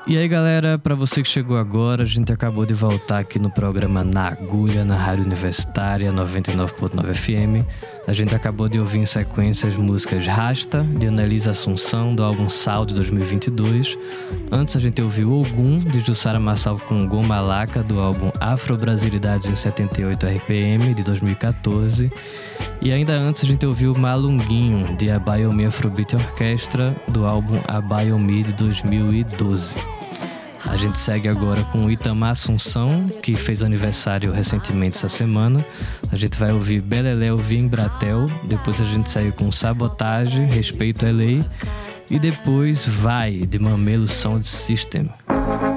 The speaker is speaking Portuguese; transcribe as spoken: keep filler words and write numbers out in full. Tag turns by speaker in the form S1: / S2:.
S1: E aí galera, para você que chegou agora, a gente acabou de voltar aqui no programa Na Agulha, na Rádio Universitária noventa e nove ponto nove F M. A gente acabou de ouvir em sequência as músicas Rasta, de Annelise Assunção, do álbum Sal de dois mil e vinte e dois. Antes a gente ouviu Ogum, de Jussara Marçal com Goma Laca, do álbum Afro-Brasilidades em setenta e oito R P M, de dois mil e quatorze. E ainda antes a gente ouviu Malunguinho, de Abayomi Afrobeat Orquestra, do álbum Abayomi de dois mil e doze. A gente segue agora com Itamar Assunção, que fez aniversário recentemente essa semana. A gente vai ouvir Beleléu Via Embratel, depois a gente segue com Sabotagem, Respeito é Lei, e depois Vai, de Mamelo Sound System.